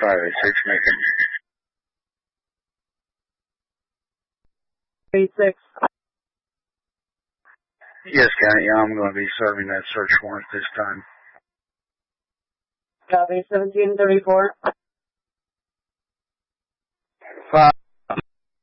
586 Macon. 86. Yes, County, I'm going to be serving that search warrant this time. Copy, 1734. 5.